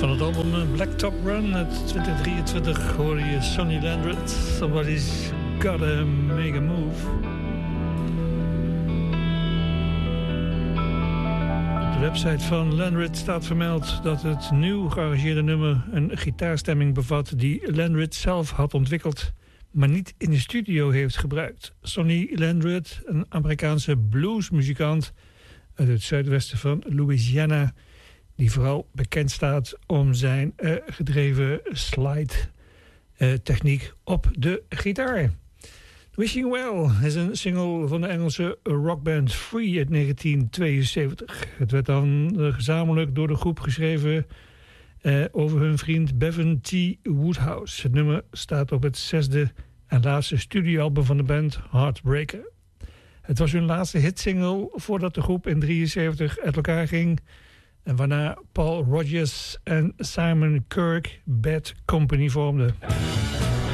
Van het album Black Top Run uit 2023 hoor je Sonny Landreth. Somebody's gotta make a move. Op de website van Landreth staat vermeld dat het nieuw gearrangeerde nummer een gitaarstemming bevat die Landreth zelf had ontwikkeld, maar niet in de studio heeft gebruikt. Sonny Landreth, een Amerikaanse bluesmuzikant uit het zuidwesten van Louisiana, die vooral bekend staat om zijn gedreven slide techniek op de gitaar. Wishing Well is een single van de Engelse rockband Free uit 1972. Het werd dan gezamenlijk door de groep geschreven over hun vriend Bevan T. Woodhouse. Het nummer staat op het 6e en laatste studioalbum van de band, Heartbreaker. Het was hun laatste hitsingle voordat de groep in 1973 uit elkaar ging en waarna Paul Rodgers en Simon Kirke Bad Company vormden.